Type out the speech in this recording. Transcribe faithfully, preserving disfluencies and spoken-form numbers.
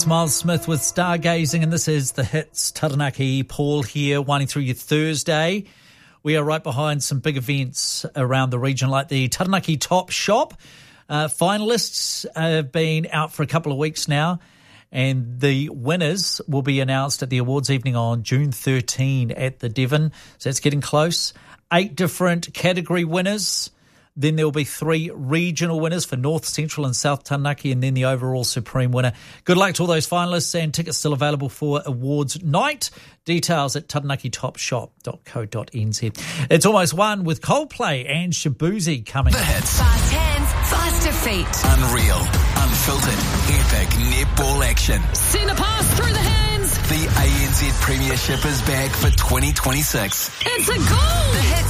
Miles Smith with Stargazing, and this is The Hits. Taranaki, Paul here, winding through your Thursday. We are right behind some big events around the region, like the Taranaki Top Shop. Uh, finalists have been out for a couple of weeks now, and the winners will be announced at the awards evening on June thirteenth at the Devon. So it's getting close. Eight different category winners. Then there will be three regional winners for North, Central and South Taranaki, and then the overall supreme winner. Good luck to all those finalists, and tickets still available for awards night. Details at taranaki top shop dot co dot n z. It's almost one with Coldplay and Shabuzi coming. The Hits. Fast hands, faster feet. Unreal, unfiltered, epic netball action. Send a pass through the hands. The A N Z Premiership is back for twenty twenty-six. It's a goal. The Hits.